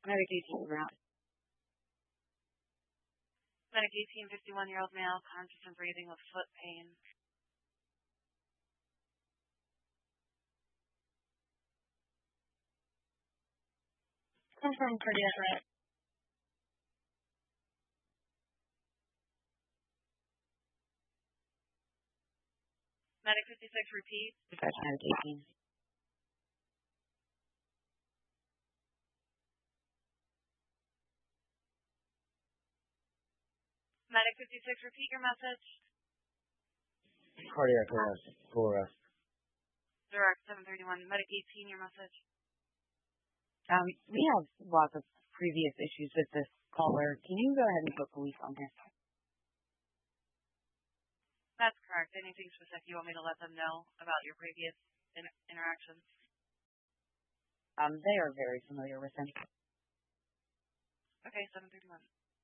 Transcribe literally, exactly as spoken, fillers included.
Medic eighteen route. Medic eighteen, fifty-one-year-old male, conscious and breathing with foot pain. Confirm cardiac arrest. Medic fifty-six, repeat. Dispatch Medic eighteen. Medic fifty-six, repeat your message. Cardiac arrest. Full arrest. Direct seven thirty-one. Medic eighteen, your message. Um, we have lots of previous issues with this caller. Can you go ahead and put police on here? That's correct. Anything specific you want me to let them know about your previous in- interactions? Um, they are very familiar with him. Okay, seven thirty-one.